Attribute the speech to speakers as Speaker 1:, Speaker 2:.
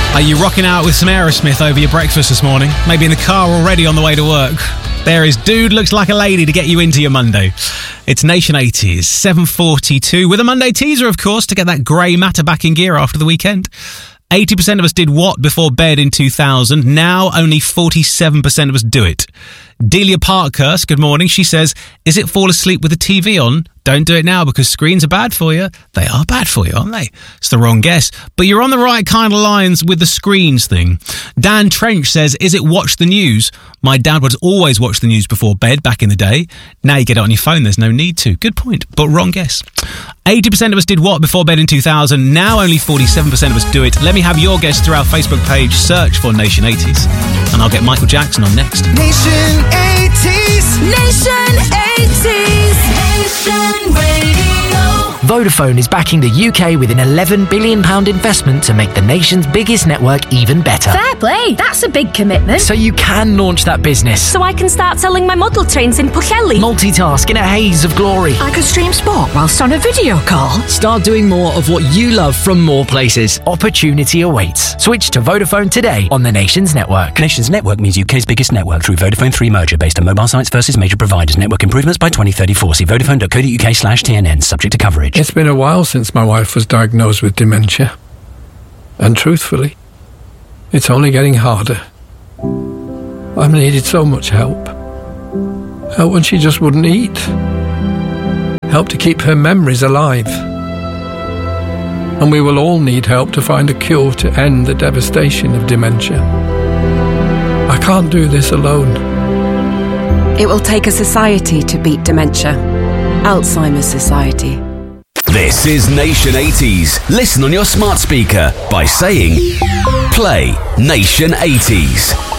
Speaker 1: Are you rocking out with some Aerosmith over your breakfast this morning? Maybe in the car already on the way to work. There is Dude Looks Like a Lady to get you into your Monday. It's Nation 80s, 7:42, with a Monday teaser, of course, to get that grey matter back in gear after the weekend. 80% of us did what before bed in 2000? Now only 47% of us do it. Delia Parkhurst, good morning. She says, is it fall asleep with the TV on? Don't do it now because screens are bad for you. They are bad for you, aren't they? It's the wrong guess. But you're on the right kind of lines with the screens thing. Dan Trench says, is it watch the news? My dad would always watch the news before bed back in the day. Now you get it on your phone, there's no need to. Good point, but wrong guess. 80% of us did what before bed in 2000? Now only 47% of us do it. Let me have your guess through our Facebook page. Search for Nation 80s. And I'll get Michael Jackson on next.
Speaker 2: Nation 80s.
Speaker 3: Nation 80s. Nation Radio.
Speaker 4: Vodafone is backing the UK with an £11 billion investment to make the nation's biggest network even better.
Speaker 3: Fair play. That's a big commitment.
Speaker 4: So you can launch that business.
Speaker 3: So I can start selling my model trains in Pwllheli.
Speaker 4: Multitask in a haze of glory.
Speaker 5: I could stream sport whilst on a video call.
Speaker 4: Start doing more of what you love from more places. Opportunity awaits. Switch to Vodafone today on the Nation's network.
Speaker 6: Nation's network means UK's biggest network through Vodafone 3 merger based on mobile sites versus major providers. Network improvements by 2034. See vodafone.co.uk/TNN. Subject to coverage.
Speaker 7: It's been a while since my wife was diagnosed with dementia. And truthfully, it's only getting harder. I've needed so much help. Help when she just wouldn't eat. Help to keep her memories alive. And we will all need help to find a cure to end the devastation of dementia. I can't do this alone.
Speaker 5: It will take a society to beat dementia. Alzheimer's Society.
Speaker 8: This is Nation 80s. Listen on your smart speaker by saying, play Nation 80s.